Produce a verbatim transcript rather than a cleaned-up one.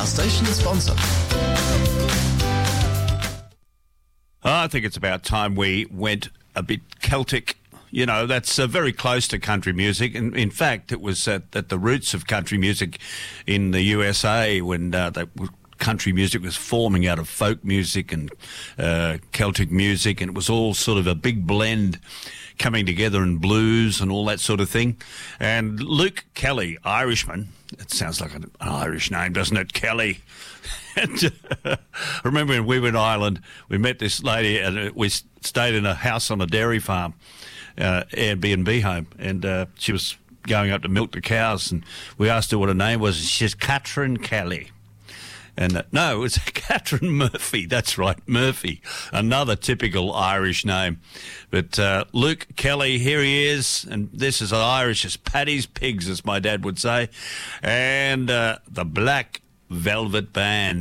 our station sponsor. I think it's about time we went a bit Celtic. You know, that's uh, very close to country music. And in fact, it was at, at the roots of country music in the U S A when uh, they, country music was forming out of folk music and uh, Celtic music, and it was all sort of a big blend coming together in blues and all that sort of thing. And Luke Kelly, Irishman, it sounds like an Irish name, doesn't it, Kelly? And, uh, I remember when we were in Ireland, we met this lady and we stayed in a house on a dairy farm, uh, Airbnb home, and uh, she was going up to milk the cows, and we asked her what her name was, and she says, Catherine Kelly. And uh, no, it was Catherine Murphy. That's right, Murphy. Another typical Irish name. But uh, Luke Kelly, here he is. And this is Irish as Paddy's Pigs, as my dad would say. And uh, the Black Velvet Band.